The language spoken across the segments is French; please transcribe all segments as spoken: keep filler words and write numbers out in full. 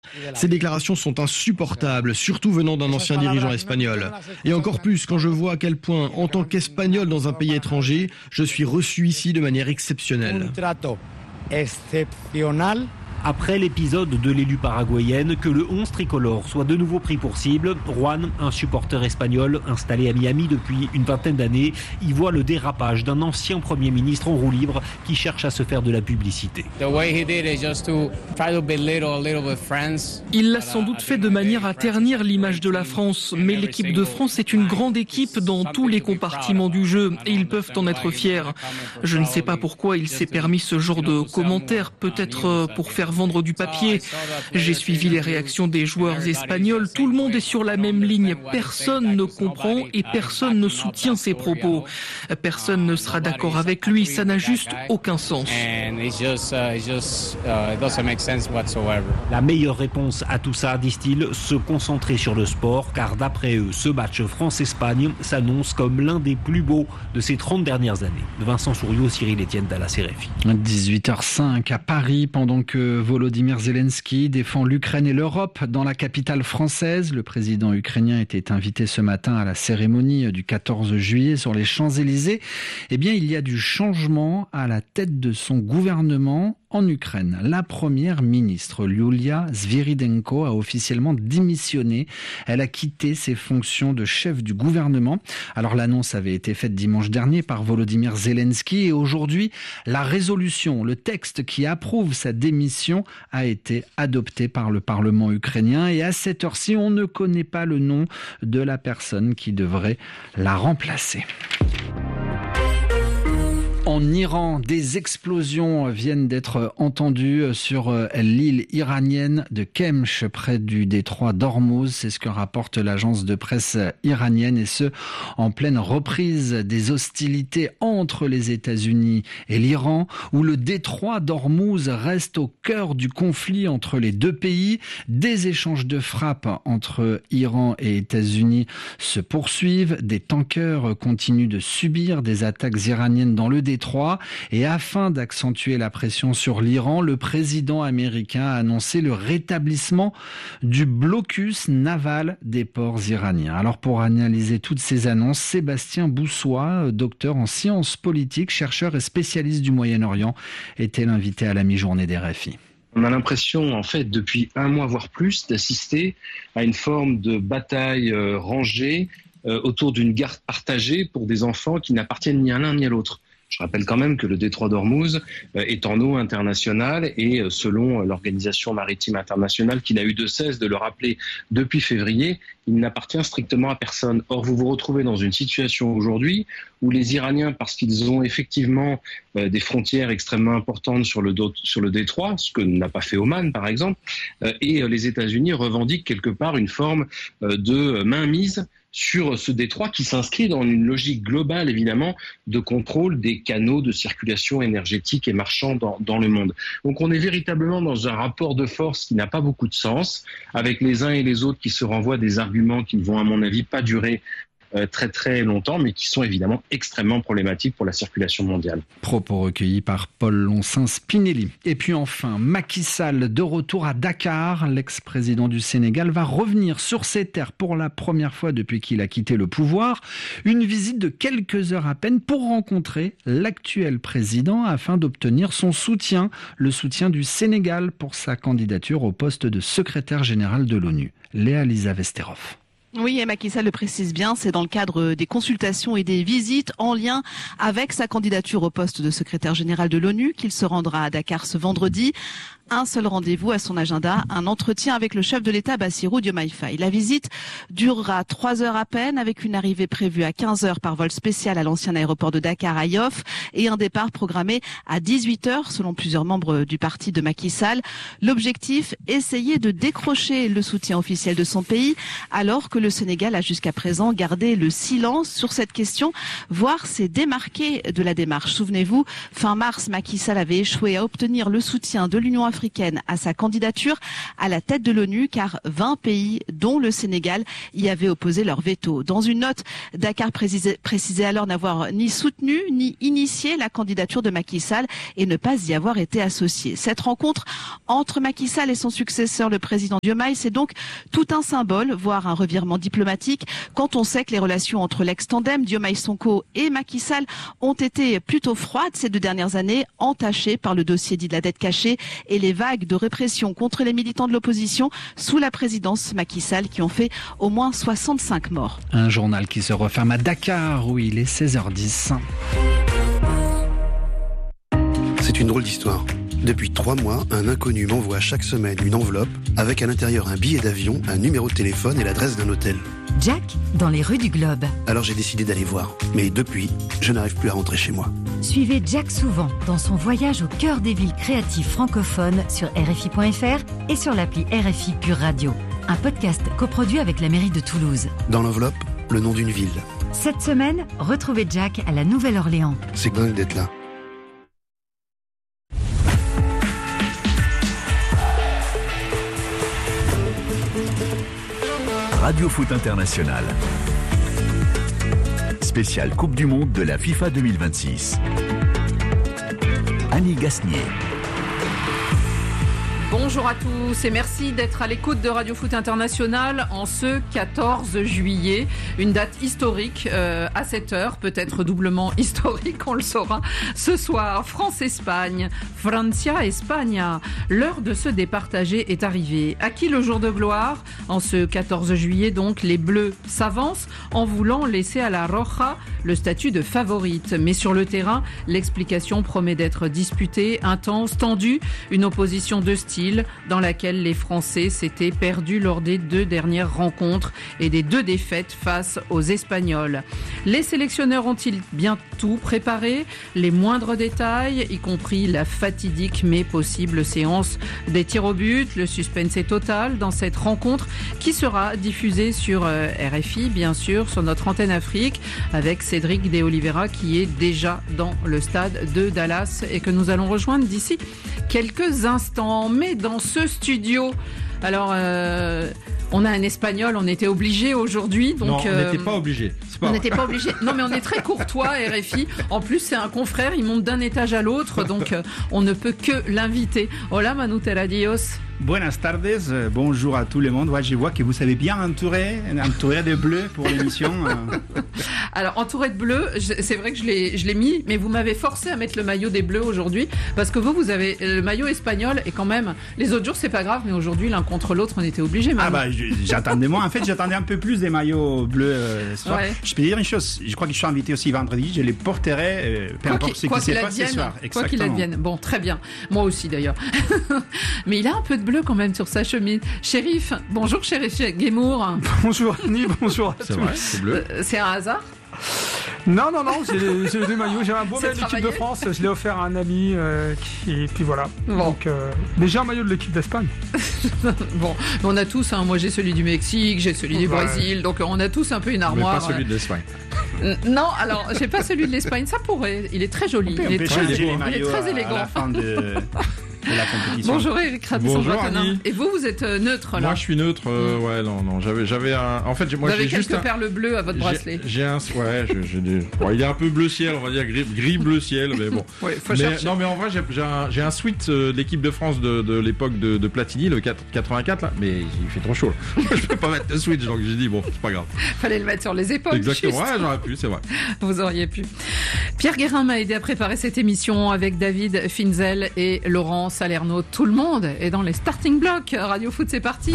Ces déclarations sont insupportables, surtout venant d'un ancien dirigeant espagnol. Et encore plus quand je vois à quel point, en tant qu'Espagnol dans un pays étranger, je suis reçu ici de manière exceptionnelle. Après l'épisode de l'élu paraguayenne, que le onze tricolore soit de nouveau pris pour cible, Juan, un supporter espagnol installé à Miami depuis une vingtaine d'années, y voit le dérapage d'un ancien Premier ministre en roue libre qui cherche à se faire de la publicité. Il l'a sans doute fait de manière à ternir l'image de la France, mais l'équipe de France est une grande équipe dans tous les compartiments du jeu et ils peuvent en être fiers. Je ne sais pas pourquoi il s'est permis ce genre de commentaires, peut-être pour faire vendre du papier. J'ai suivi les réactions des joueurs espagnols. Tout le monde est sur la même ligne. Personne ne comprend et personne ne soutient ses propos. Personne ne sera d'accord avec lui. Ça n'a juste aucun sens. La meilleure réponse à tout ça, disent-ils, se concentrer sur le sport, car d'après eux, ce match France-Espagne s'annonce comme l'un des plus beaux de ces trente dernières années. Vincent Souriau, Cyril Etienne, Dallas R F I. dix-huit heures cinq à Paris, pendant que Volodymyr Zelensky défend l'Ukraine et l'Europe dans la capitale française. Le président ukrainien était invité ce matin à la cérémonie du quatorze juillet sur les Champs-Élysées. Eh bien, il y a du changement à la tête de son gouvernement en Ukraine. La première ministre, Yulia Sviridenko, a officiellement démissionné. Elle a quitté ses fonctions de chef du gouvernement. Alors l'annonce avait été faite dimanche dernier par Volodymyr Zelensky et aujourd'hui, la résolution, le texte qui approuve sa démission a été adopté par le Parlement ukrainien et à cette heure-ci, on ne connaît pas le nom de la personne qui devrait la remplacer. En Iran, des explosions viennent d'être entendues sur l'île iranienne de Kemch, près du détroit d'Ormuz. C'est ce que rapporte l'agence de presse iranienne, et ce, en pleine reprise des hostilités entre les États-Unis et l'Iran, où le détroit d'Ormuz reste au cœur du conflit entre les deux pays. Des échanges de frappes entre Iran et États-Unis se poursuivent. Des tankers continuent de subir des attaques iraniennes dans le détroit. Et afin d'accentuer la pression sur l'Iran, le président américain a annoncé le rétablissement du blocus naval des ports iraniens. Alors pour analyser toutes ces annonces, Sébastien Boussois, docteur en sciences politiques, chercheur et spécialiste du Moyen-Orient, était l'invité à la mi-journée des R F I. On a l'impression, en fait, depuis un mois voire plus, d'assister à une forme de bataille euh, rangée euh, autour d'une gare partagée pour des enfants qui n'appartiennent ni à l'un ni à l'autre. Je rappelle quand même que le détroit d'Ormuz est en eau internationale et selon l'Organisation maritime internationale, qui n'a eu de cesse de le rappeler depuis février, il n'appartient strictement à personne. Or, vous vous retrouvez dans une situation aujourd'hui où les Iraniens, parce qu'ils ont effectivement des frontières extrêmement importantes sur le, sur le détroit, ce que n'a pas fait Oman par exemple, et les États-Unis revendiquent quelque part une forme de mainmise sur ce détroit qui s'inscrit dans une logique globale, évidemment, de contrôle des canaux de circulation énergétique et marchand dans, dans le monde. Donc on est véritablement dans un rapport de force qui n'a pas beaucoup de sens, avec les uns et les autres qui se renvoient des arguments qui ne vont, à mon avis, pas durer Euh, très très longtemps, mais qui sont évidemment extrêmement problématiques pour la circulation mondiale. Propos recueillis par Paul Loncin-Spinelli. Et puis enfin, Macky Sall de retour à Dakar. L'ex-président du Sénégal va revenir sur ses terres pour la première fois depuis qu'il a quitté le pouvoir. Une visite de quelques heures à peine pour rencontrer l'actuel président afin d'obtenir son soutien, le soutien du Sénégal pour sa candidature au poste de secrétaire général de l'ONU. Léa Lisa Vesterov. Oui, et Macky Sall le précise bien, c'est dans le cadre des consultations et des visites en lien avec sa candidature au poste de secrétaire général de l'ONU qu'il se rendra à Dakar ce vendredi. Un seul rendez-vous à son agenda, un entretien avec le chef de l'État Bassirou Diomaye Faye. La visite durera trois heures à peine, avec une arrivée prévue à quinze heures par vol spécial à l'ancien aéroport de Dakar à Yoff et un départ programmé à dix-huit heures selon plusieurs membres du parti de Macky Sall. L'objectif, essayer de décrocher le soutien officiel de son pays alors que le Sénégal a jusqu'à présent gardé le silence sur cette question, voire s'est démarqué de la démarche. Souvenez-vous, fin mars, Macky Sall avait échoué à obtenir le soutien de l'Union africaine africaine à sa candidature à la tête de l'ONU, car vingt pays, dont le Sénégal, y avaient opposé leur veto. Dans une note, Dakar précisait, précisait alors n'avoir ni soutenu ni initié la candidature de Macky Sall et ne pas y avoir été associé. Cette rencontre entre Macky Sall et son successeur, le président Diomaye, c'est donc tout un symbole, voire un revirement diplomatique, quand on sait que les relations entre l'ex-tandem Diomaye Sonko et Macky Sall ont été plutôt froides ces deux dernières années, entachées par le dossier dit de la dette cachée et les vagues de répression contre les militants de l'opposition sous la présidence Macky Sall qui ont fait au moins soixante-cinq morts. Un journal qui se referme à Dakar où il est seize heures dix. C'est une drôle d'histoire. Depuis trois mois, un inconnu m'envoie chaque semaine une enveloppe avec à l'intérieur un billet d'avion, un numéro de téléphone et l'adresse d'un hôtel. Jack, dans les rues du Globe. Alors j'ai décidé d'aller voir. Mais depuis, je n'arrive plus à rentrer chez moi. Suivez Jack souvent dans son voyage au cœur des villes créatives francophones sur R F I point F R et sur l'appli R F I Pure Radio. Un podcast coproduit avec la mairie de Toulouse. Dans l'enveloppe, le nom d'une ville. Cette semaine, retrouvez Jack à la Nouvelle-Orléans. C'est dingue d'être là. Radio Foot International. Spéciale Coupe du Monde de la FIFA deux mille vingt-six. Annie Gasnier. Bonjour à tous et merci d'être à l'écoute de Radio Foot International en ce quatorze juillet. Une date historique euh, à cette heure, peut-être doublement historique, on le saura. Ce soir, France-Espagne, Francia-España. L'heure de se départager est arrivée. À qui le jour de gloire? En ce quatorze juillet, donc, les Bleus s'avancent en voulant laisser à la Roja le statut de favorite. Mais sur le terrain, l'explication promet d'être disputée, intense, tendue, une opposition de style dans laquelle les Français s'étaient perdus lors des deux dernières rencontres et des deux défaites face aux Espagnols. Les sélectionneurs ont-ils bien tout préparé? Les moindres détails, y compris la fatidique mais possible séance des tirs au but. Le suspense est total dans cette rencontre qui sera diffusée sur R F I, bien sûr, sur notre antenne Afrique, avec Cédric De Oliveira qui est déjà dans le stade de Dallas et que nous allons rejoindre d'ici quelques instants. Mais dans ce studio, alors euh, on a un Espagnol, on était obligé aujourd'hui. Donc, non, on euh, n'était pas obligé. On n'était pas obligé. Non, mais on est très courtois, R F I. En plus, c'est un confrère, il monte d'un étage à l'autre, donc euh, on ne peut que l'inviter. Hola, Manu Teradios. Buenas tardes, bonjour à tout le monde. Ouais, je vois que vous savez bien entourer, entourer de bleu pour l'émission. Alors, entouré de bleu, c'est vrai que je l'ai, je l'ai mis, mais vous m'avez forcé à mettre le maillot des Bleus aujourd'hui, parce que vous, vous avez le maillot espagnol, et quand même, les autres jours, c'est pas grave, mais aujourd'hui, l'un contre l'autre, on était obligés. Ah bah, j'attendais moi, en fait, j'attendais un peu plus des maillots bleus euh, ce soir. Ouais. Je peux dire une chose, je crois que je suis invité aussi vendredi, je les porterai, euh, peu quoi importe ce qui se passe ce soir. Quoi qu'il advienne. Bon, très bien. Moi aussi, d'ailleurs. Mais il a un peu de bleu quand même sur sa chemise. Chérif, bonjour Chérif Guémour. Bonjour Annie, bonjour à c'est tous. Vrai, c'est bleu. C'est un hasard? Non, non, non, j'ai les, j'ai les deux maillots. J'ai un beau maillot de l'équipe de France, je l'ai offert à un ami, euh, qui, et puis voilà. Bon. Donc, euh, mais j'ai un maillot de l'équipe d'Espagne. Bon, on a tous, hein, moi j'ai celui du Mexique, j'ai celui du ouais. Brésil, donc on a tous un peu une armoire. Mais pas celui de l'Espagne. Non, alors j'ai pas celui de l'Espagne, ça pourrait. Il est très joli, on peut, il, est très, il, il est très élégant. À la fin de... de la compétition. Bonjour Eric Rabisson-Bratonin. Et vous, vous êtes euh, neutre là? Moi, je suis neutre. Euh, mmh. Ouais, non, non. J'avais, j'avais un. En fait, moi, vous avez j'ai quelques juste un... perles bleues à votre bracelet. J'ai, j'ai un. Ouais, je, j'ai des... bon, il est un peu bleu ciel, on va dire gris, gris bleu ciel, mais bon. Ouais, faut mais, chercher. Non, mais en vrai, j'ai, j'ai un, j'ai un sweat euh, de l'équipe de France de, de l'époque de, de Platini, le quatre-vingt-quatre là, mais il fait trop chaud. Là. Je peux pas mettre de sweat, donc j'ai dit bon, c'est pas grave. Fallait le mettre sur les épaules. Exactement. Juste. Ouais, j'aurais pu, c'est vrai. Vous auriez pu. Pierre Guérin m'a aidé à préparer cette émission avec David Finzel et Laurent Salerno. Tout le monde est dans les starting blocks. Radio Foot, c'est parti.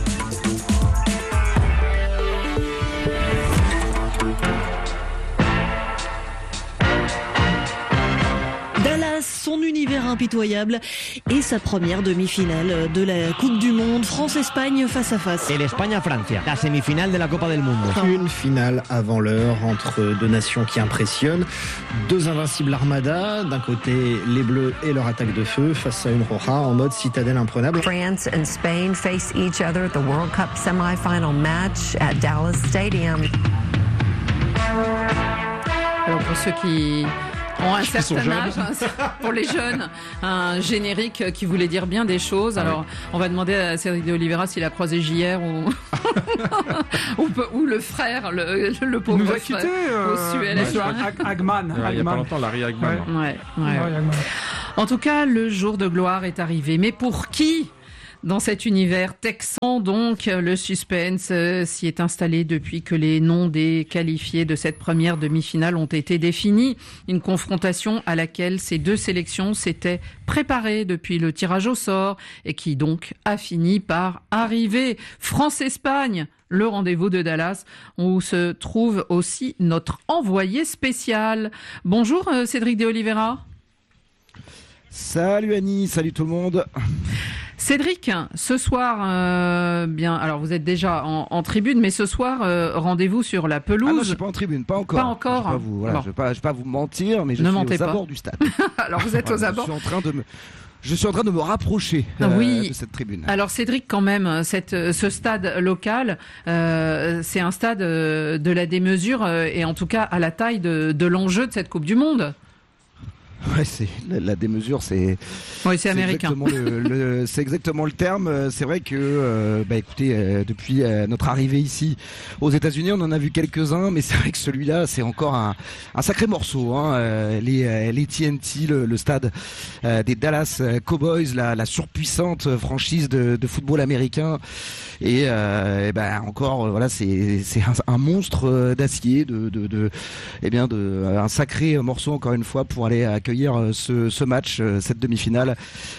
Dallas, son univers impitoyable et sa première demi-finale de la Coupe du Monde, France-Espagne face à face. Et l'Espagne-Francia, la semi-finale de la Copa del Mundo. Une finale avant l'heure entre deux nations qui impressionnent. Deux invincibles armadas, d'un côté les Bleus et leur attaque de feu face à une Roja en mode citadelle imprenable. France and Spain face each other at the World Cup semi-final match at Dallas Stadium. Alors pour ceux qui ont un certain âge, pour les jeunes, un générique qui voulait dire bien des choses. Ah Alors, oui. on va demander à Cédric de Oliveira s'il a croisé J R ou... ou, ou le frère, le, le pauvre Il nous a frère. quitté, euh, au Suel. Monsieur Hagman. Ouais, il n'y a pas longtemps, Larry Hagman. Ouais. Ouais, ouais. Ouais, Hagman. En tout cas, le jour de gloire est arrivé. Mais pour qui ? Dans cet univers texan, donc, le suspense euh, s'y est installé depuis que les noms des qualifiés de cette première demi-finale ont été définis. Une confrontation à laquelle ces deux sélections s'étaient préparées depuis le tirage au sort et qui donc a fini par arriver. France-Espagne, le rendez-vous de Dallas, où se trouve aussi notre envoyé spécial. Bonjour euh, Cédric de Oliveira. Salut Annie, salut tout le monde. Cédric, ce soir, euh, bien, alors vous êtes déjà en, en tribune, mais ce soir, euh, rendez-vous sur la pelouse. Ah non, je suis pas en tribune, pas encore. Pas encore. Je vais pas vous, voilà, bon. je vais pas, je vais pas vous mentir, mais je ne suis aux pas. abords du stade. Alors vous êtes voilà, aux abords. Je suis en train de me, je suis en train de me rapprocher euh, oui. de cette tribune. Alors Cédric, quand même, cette, ce stade local, euh, c'est un stade de la démesure euh, et en tout cas à la taille de, de l'enjeu de cette Coupe du Monde. Ouais, c'est la, la démesure, c'est. Oui, c'est américain. Exactement le, le, c'est exactement le terme. C'est vrai que, euh, bah, écoutez, euh, depuis euh, notre arrivée ici aux États-Unis, on en a vu quelques-uns, mais c'est vrai que celui-là, c'est encore un, un sacré morceau. Hein. Euh, les, euh, les T N T, le, le stade euh, des Dallas Cowboys, la, la surpuissante franchise de, de football américain, et, euh, et ben encore, euh, voilà, c'est c'est un, un monstre d'acier, de, de, de, eh bien, de un sacré morceau encore une fois pour aller accueillir ce, ce match, cette demi-finale,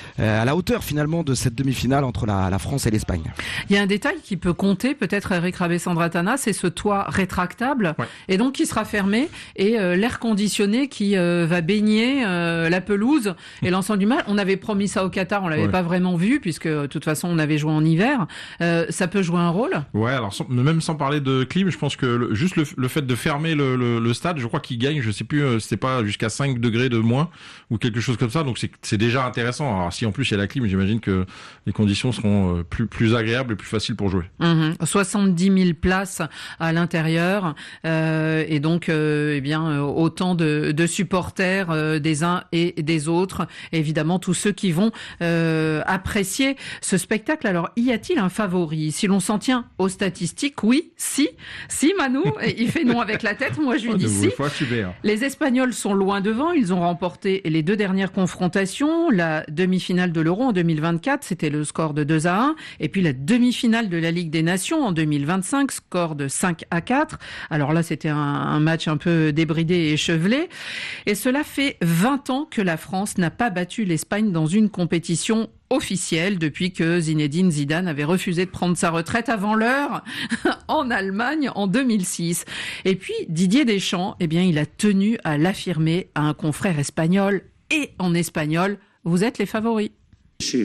à la hauteur finalement de cette demi-finale entre la, la France et l'Espagne. Il y a un détail qui peut compter, peut-être Eric Rabessandratana, c'est ce toit rétractable, ouais. et donc qui sera fermé, et euh, l'air conditionné qui euh, va baigner euh, la pelouse et l'ensemble du match. On avait promis ça au Qatar, on l'avait ouais. pas vraiment vu, puisque de toute façon on avait joué en hiver. Euh, ça peut jouer un rôle ? Ouais, alors sans, même sans parler de clim, je pense que le, juste le, le fait de fermer le, le, le stade, je crois qu'il gagne, je sais plus, euh, c'était pas jusqu'à cinq degrés de moins ou quelque chose comme ça, donc c'est, c'est déjà intéressant. Alors si en plus il y a la clim, j'imagine que les conditions seront plus, plus agréables et plus faciles pour jouer. Mmh. soixante-dix mille places à l'intérieur, euh, et donc euh, eh bien autant de, de supporters euh, des uns et des autres, et évidemment tous ceux qui vont euh, apprécier ce spectacle. Alors y a-t-il un favori ? Si l'on s'en tient aux statistiques, oui, si, si Manu, il fait non avec la tête, moi je lui dis si. Les Espagnols sont loin devant, ils ont remporté les deux dernières confrontations, la demi-finale de l'Euro en deux mille vingt-quatre, c'était le score de deux à un, et puis la demi-finale de la Ligue des Nations en deux mille vingt-cinq, score de cinq à quatre. Alors là, c'était un, un match un peu débridé et échevelé. Et cela fait vingt ans que la France n'a pas battu l'Espagne dans une compétition officielle depuis que Zinedine Zidane avait refusé de prendre sa retraite avant l'heure en Allemagne en deux mille six. Et puis Didier Deschamps, eh bien, il a tenu à l'affirmer à un confrère espagnol et en espagnol. Vous êtes les favoris. Oui,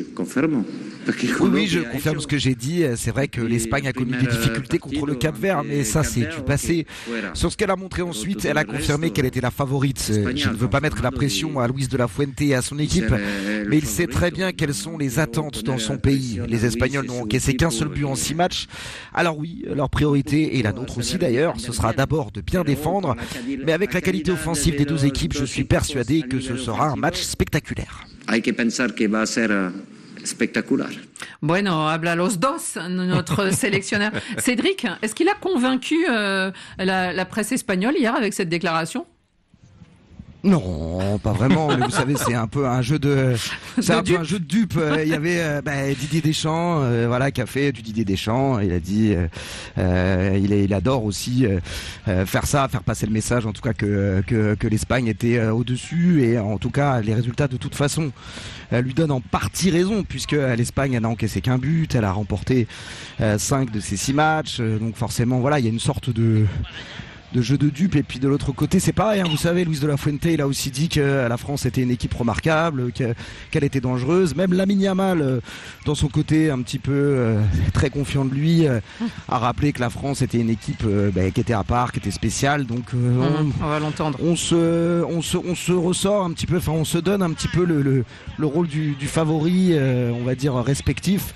oui, je confirme ce que j'ai dit. C'est vrai que l'Espagne a connu des difficultés contre le Cap-Vert, mais ça, c'est du passé. Sur ce qu'elle a montré ensuite, elle a confirmé qu'elle était la favorite. Je ne veux pas mettre la pression à Luis de la Fuente et à son équipe, mais il sait très bien quelles sont les attentes dans son pays. Les Espagnols n'ont encaissé qu'un seul but en six matchs. Alors oui, leur priorité, et la nôtre aussi d'ailleurs, ce sera d'abord de bien défendre, mais avec la qualité offensive des deux équipes, je suis persuadé que ce sera un match spectaculaire. Hay que pensar que va a ser spectaculaire. Bueno, habla los dos, notre sélectionneur. Cédric, est-ce qu'il a convaincu euh, la, la presse espagnole hier avec cette déclaration ? Non, pas vraiment. Mais vous savez, c'est un peu un jeu de, c'est un peu un jeu de dupe. Il y avait euh, bah, Didier Deschamps, euh, voilà, qui a fait du Didier Deschamps. Il a dit, euh, euh, il, est, il adore aussi euh, faire ça, faire passer le message, en tout cas que que, que l'Espagne était euh, au-dessus, et en tout cas les résultats de toute façon euh, lui donnent en partie raison, puisque l'Espagne elle n'a encaissé qu'un but, elle a remporté euh, cinq de ses six matchs, euh, donc forcément voilà, il y a une sorte de de jeu de dupe. Et puis de l'autre côté, c'est pareil, hein, vous savez, Luis de la Fuente, il a aussi dit que la France était une équipe remarquable, que, qu'elle était dangereuse. Même Lamine Yamal, euh, dans son côté un petit peu euh, très confiant de lui, euh, a rappelé que la France était une équipe euh, bah, qui était à part, qui était spéciale. Donc euh, mmh, on, on va l'entendre. On se, on se, on se ressort un petit peu, enfin on se donne un petit peu le, le, le rôle du, du favori, euh, on va dire respectif.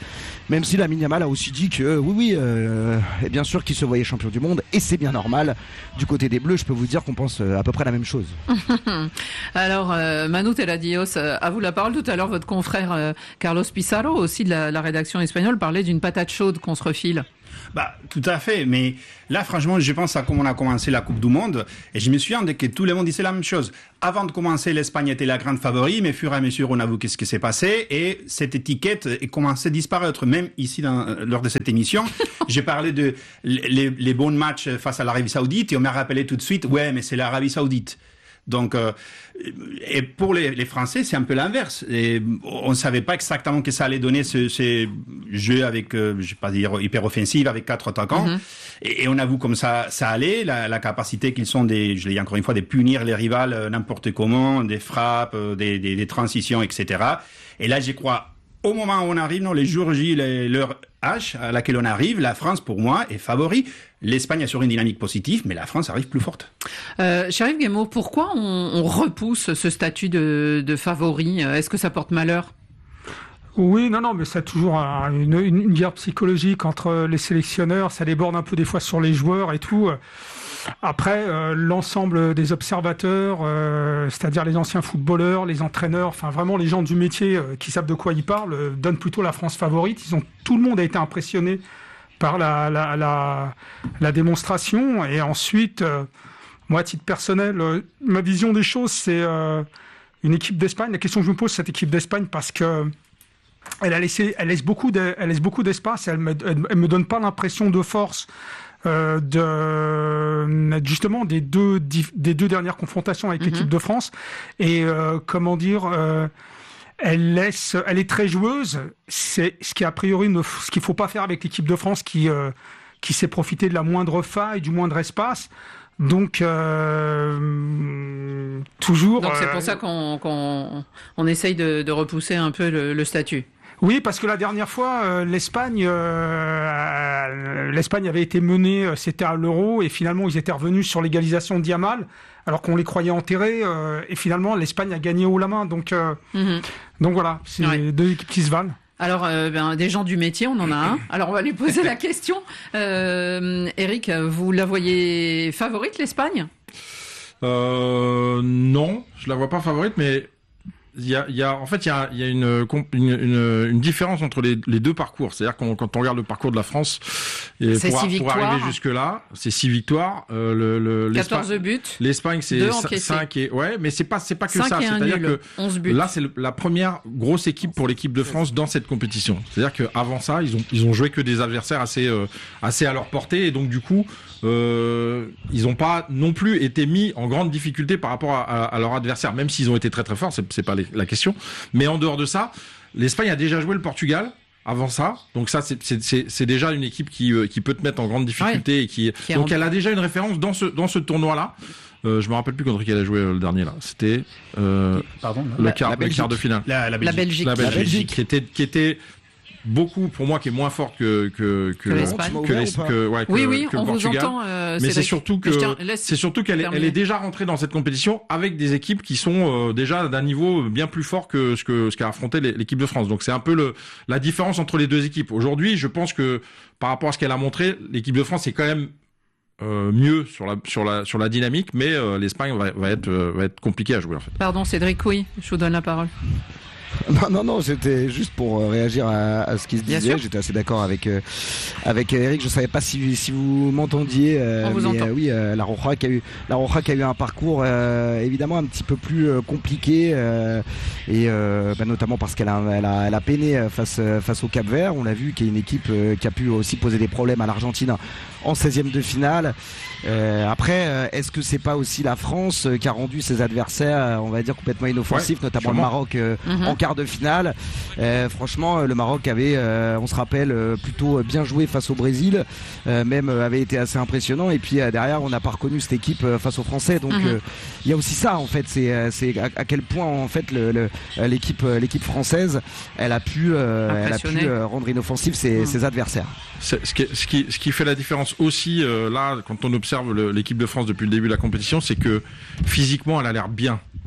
Même si Lamine Yamal a aussi dit que oui, oui, euh, et bien sûr qu'il se voyait champion du monde, et c'est bien normal. Du côté des Bleus, je peux vous dire qu'on pense à peu près la même chose. Alors, euh, Manu Teladios, à vous la parole. Tout à l'heure, votre confrère euh, Carlos Pizarro, aussi de la, la rédaction espagnole, parlait d'une patate chaude qu'on se refile. Bah, tout à fait, mais là, franchement, je pense à comment on a commencé la Coupe du Monde, et je me souviens que tout le monde disait la même chose. Avant de commencer, l'Espagne était la grande favorite, mais au fur et à mesure, on a vu qu'est-ce qui s'est passé, et cette étiquette est commencé à disparaître. Même ici, dans, lors de cette émission, j'ai parlé de les, les bons matchs face à l'Arabie Saoudite, et on m'a rappelé tout de suite, ouais, mais c'est l'Arabie Saoudite. Donc, euh, et pour les, les Français, c'est un peu l'inverse. Et on ne savait pas exactement que ça allait donner ce, ce jeu avec, euh, je vais pas dire hyper offensif, avec quatre attaquants. Mm-hmm. Et, et on a vu comme ça, ça allait, la, la capacité qu'ils sont des, je l'ai dit encore une fois, de punir les rivales euh, n'importe comment, des frappes, euh, des, des, des transitions, et cetera. Et là, je crois, au moment où on arrive, non, les jours J, les, leur H à laquelle on arrive, la France, pour moi, est favori. L'Espagne a sur une dynamique positive, mais la France arrive plus forte. Euh, Cherif Guémot, pourquoi on, on repousse ce statut de, de favori ? Est-ce que ça porte malheur ? Oui, non, non, mais c'est toujours un, une, une guerre psychologique entre les sélectionneurs. Ça déborde un peu des fois sur les joueurs et tout. Après, euh, l'ensemble des observateurs, euh, c'est-à-dire les anciens footballeurs, les entraîneurs, enfin vraiment les gens du métier euh, qui savent de quoi ils parlent, euh, donnent plutôt la France favorite. Ils ont, tout le monde a été impressionné par la, la, la, la démonstration. Et ensuite, euh, moi, à titre personnel, euh, ma vision des choses, c'est euh, une équipe d'Espagne. La question que je me pose, c'est cette équipe d'Espagne, parce que elle a laissé, elle laisse beaucoup, de, elle laisse beaucoup d'espace. Et elle me, elle, elle me donne pas l'impression de force. Euh, de justement des deux des deux dernières confrontations avec mm-hmm. l'équipe de France, et euh, comment dire, euh, elle laisse, elle est très joueuse. C'est ce qui a priori ne, ce qu'il faut pas faire avec l'équipe de France qui euh, qui s'est profité de la moindre faille, du moindre espace. Donc euh, toujours. Donc c'est pour euh, ça qu'on qu'on on essaye de, de repousser un peu le, le statut. Oui, parce que la dernière fois, euh, l'Espagne, euh, l'Espagne avait été menée, euh, c'était à l'Euro, et finalement ils étaient revenus sur l'égalisation de Yamal, alors qu'on les croyait enterrés, euh, et finalement l'Espagne a gagné haut la main. Donc, euh, mm-hmm. donc voilà, c'est ouais. deux équipes qui se valent. Alors, euh, ben, des gens du métier, on en a un. Alors, on va lui poser la question. Euh, Eric, vous la voyez favorite, l'Espagne ? euh, Non, je la vois pas favorite, mais il y a, il y a, en fait, il y a, il y a une, une, une, une différence entre les, les deux parcours. C'est-à-dire qu'on, quand on regarde le parcours de la France, et c'est pour, six pour arriver jusque-là, c'est six victoires. Euh, le, le, quatorze buts. L'Espagne, c'est cinq et, ouais, mais c'est pas, c'est pas que ça. C'est-à-dire que onze buts. Là, c'est le, la première grosse équipe pour l'équipe de France dans cette compétition. C'est-à-dire qu'avant ça, ils ont, ils ont joué que des adversaires assez, euh, assez à leur portée, et donc, du coup, euh, ils ont pas non plus été mis en grande difficulté par rapport à, à, à leur adversaire, même s'ils ont été très très forts, c'est, c'est pas les, la question. Mais en dehors de ça, l'Espagne a déjà joué le Portugal avant ça, donc ça c'est, c'est, c'est, c'est déjà une équipe qui, euh, qui peut te mettre en grande difficulté, ouais. et qui, qui donc elle a déjà une référence dans ce, dans ce tournoi-là. Euh, je me rappelle plus contre qui elle a joué euh, le dernier là. C'était euh, Pardon, le la, quart, la le quart de finale. La, la Belgique. La Belgique. La Belgique, la Belgique. qui était qui était beaucoup, pour moi, qui est moins forte que que que, que l'Espagne. que, les, que, ouais, que, oui, oui, que on le Portugal. Vous entend, euh, mais c'est surtout que c'est surtout qu'elle est, elle est déjà rentrée dans cette compétition avec des équipes qui sont euh, déjà d'un niveau bien plus fort que ce que ce qu'a affronté l'équipe de France. Donc c'est un peu le la différence entre les deux équipes. Aujourd'hui, je pense que par rapport à ce qu'elle a montré, l'équipe de France est quand même Euh, mieux sur la sur la sur la dynamique, mais euh, l'Espagne va, va être euh, va être compliqué à jouer en fait. Pardon Cédric, oui, je vous donne la parole. Non, non, non, c'était juste pour réagir à, à ce qui se disait. J'étais assez d'accord avec euh, avec Eric. Je savais pas si si vous m'entendiez. Euh, On vous mais, entend. Euh, oui, euh, la Roja qui a eu la Roja qui a eu un parcours euh, évidemment un petit peu plus euh, compliqué euh, et euh, bah, notamment parce qu'elle a elle a elle a peiné face face au Cap-Vert. On l'a vu, qui est une équipe euh, qui a pu aussi poser des problèmes à l'Argentine en seizième de finale. Euh, après, euh, est-ce que c'est pas aussi la France euh, qui a rendu ses adversaires, on va dire, complètement inoffensifs, ouais, notamment sûrement. Le Maroc euh, mm-hmm. en quart de finale. Euh, franchement, le Maroc avait, euh, on se rappelle, euh, plutôt bien joué face au Brésil, euh, même euh, avait été assez impressionnant. Et puis euh, derrière, on n'a pas reconnu cette équipe euh, face aux Français. Donc, il mm-hmm. euh, y a aussi ça en fait. C'est, euh, c'est à, à quel point en fait le, le, l'équipe, euh, l'équipe française, elle a pu, euh, elle a pu euh, rendre inoffensifs ses, mm. ses adversaires. C'est, ce, qui, ce, qui, ce qui fait la différence aussi euh, là, quand on observe le, l'équipe de France depuis le début de la compétition, c'est que physiquement, elle a l'air bien.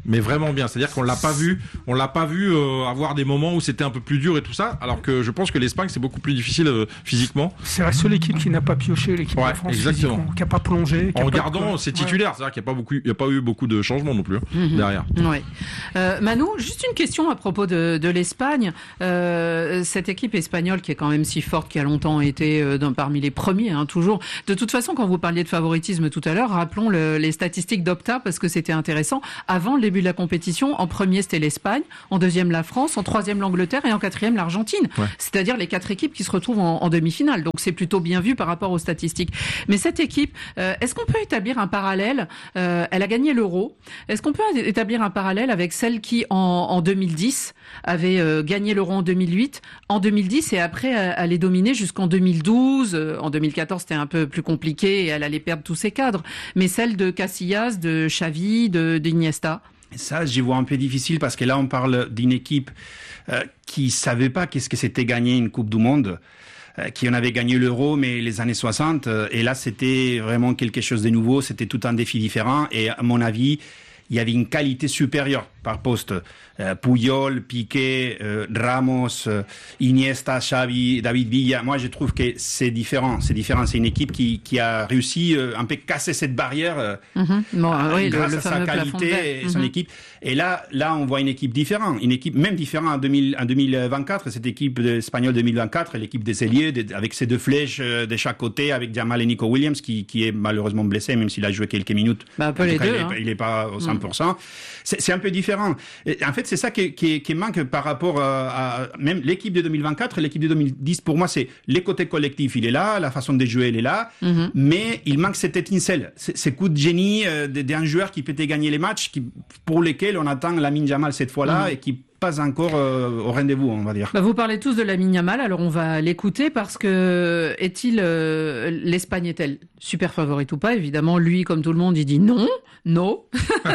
mais vraiment bien. C'est-à-dire qu'on l'a pas vu, on l'a pas vu euh, avoir des moments où c'était un peu plus dur et tout ça. Alors que je pense que l'Espagne c'est beaucoup plus difficile euh, physiquement. C'est la seule équipe qui n'a pas pioché, l'équipe ouais, de France, exactement. qui n'a pas plongé. En gardant ses titulaires, ouais. C'est-à-dire qu'il n'y a pas beaucoup, il y a pas eu beaucoup de changements non plus hein, mm-hmm. derrière. Ouais. Euh, Manu, juste une question à propos de, de l'Espagne. Euh, cette équipe espagnole qui est quand même si forte, qui a longtemps été euh, dans, parmi les premiers, hein, toujours. De toute façon, quand vous parliez de favoritisme tout à l'heure, rappelons le, les statistiques d'Opta parce que c'était intéressant. Avant le début de la compétition, en premier c'était l'Espagne, en deuxième la France, en troisième l'Angleterre et en quatrième l'Argentine. Ouais. C'est-à-dire les quatre équipes qui se retrouvent en, en demi-finale. Donc c'est plutôt bien vu par rapport aux statistiques. Mais cette équipe, euh, est-ce qu'on peut établir un parallèle euh, Elle a gagné l'Euro. Est-ce qu'on peut établir un parallèle avec celle qui en, en deux mille dix avait euh, gagné l'Euro en deux mille huit, en deux mille dix et après elle les dominer jusqu'en deux mille douze. Euh, en deux mille quatorze c'était un peu plus compliqué et elle allait perdre tous ses cadres. Mais celle de Casillas, de Xavi, de d'Iniesta. Ça, j'y vois un peu difficile parce que là, on parle d'une équipe euh, qui savait pas qu'est-ce que c'était gagner une Coupe du Monde, euh, qui en avait gagné l'Euro, mais les années soixante. Euh, et là, c'était vraiment quelque chose de nouveau. C'était tout un défi différent. Et à mon avis, il y avait une qualité supérieure par poste. Euh, Puyol, Piqué, euh, Ramos, euh, Iniesta, Xavi, David Villa. Moi, je trouve que c'est différent. C'est différent. C'est une équipe qui, qui a réussi euh, un peu casser cette barrière euh, mm-hmm. bon, euh, oui, grâce le, le à sa qualité et son mm-hmm. équipe. Et là, là, on voit une équipe différente. Une équipe même différente en, deux mille, en deux mille vingt-quatre. Cette équipe espagnole deux mille vingt-quatre, l'équipe des ailiers, de, avec ses deux flèches euh, de chaque côté, avec Jamal et Nico Williams, qui, qui est malheureusement blessé, même s'il a joué quelques minutes. Bah, un peu les cas, deux. Il, hein. est, il est pas au cent pour cent. Mm. C'est, c'est un peu différent. Et, en fait, c'est ça qui, qui, qui manque par rapport à, à même l'équipe de deux mille vingt-quatre et l'équipe de deux mille dix. Pour moi, c'est les côtés collectifs, il est là, la façon de jouer, elle est là, mm-hmm. mais il manque cette étincelle, ce coup de génie euh, d'un joueur qui peut gagner les matchs, qui, pour lesquels on attend Lamine Yamal cette fois-là mm-hmm. et qui pas encore euh, au rendez-vous, on va dire. Bah vous parlez tous de Lamine Yamal, alors on va l'écouter parce que est-il euh, l'Espagne est-elle super favorite ou pas? Évidemment, lui, comme tout le monde, il dit non, non,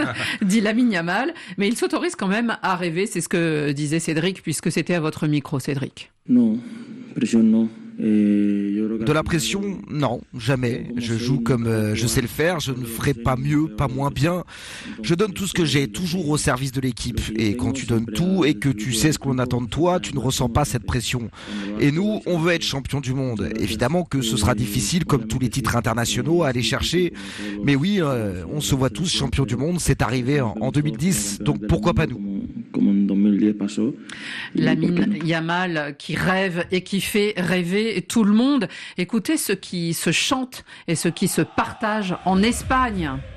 dit Lamine Yamal, mais il s'autorise quand même à rêver. C'est ce que disait Cédric, puisque c'était à votre micro, Cédric. Non, pression non. De la pression, non, jamais. Je joue comme euh, je sais le faire, je ne ferai pas mieux, pas moins bien. Je donne tout ce que j'ai, toujours au service de l'équipe. Et quand tu donnes tout et que tu sais ce qu'on attend de toi, tu ne ressens pas cette pression. Et nous, on veut être champion du monde. Évidemment que ce sera difficile, comme tous les titres internationaux, à aller chercher. Mais oui, euh, on se voit tous champions du monde, c'est arrivé en, en deux mille dix, donc pourquoi pas nous? Lamine Yamal qui rêve et qui fait rêver tout le monde. Écoutez ce qui se chante et ce qui se partage en Espagne.